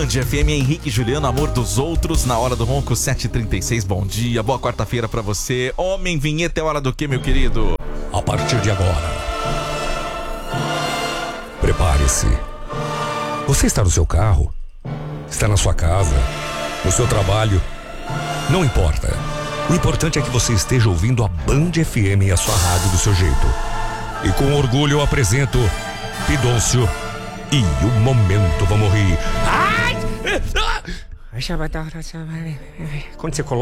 Band FM, Henrique e Juliano, Amor dos Outros, na hora do ronco, 7h36, bom dia, boa quarta-feira pra você. Homem, vinheta é hora do quê, meu querido? A partir de agora, prepare-se. Você está no seu carro? Está na sua casa? No seu trabalho? Não importa. O importante é que você esteja ouvindo a Band FM, a sua rádio do seu jeito. E com orgulho eu apresento Pidoncio e o Momento Vamos Rir. Quando você coloca